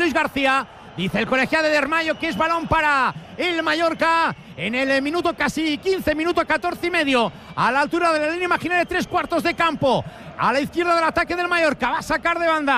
Luis García. Dice el colegiado de Armayo que es balón para el Mallorca en el minuto casi 15, minuto 14 y medio, a la altura de la línea imaginaria de 3 cuartos de campo, a la izquierda del ataque del Mallorca. Va a sacar de banda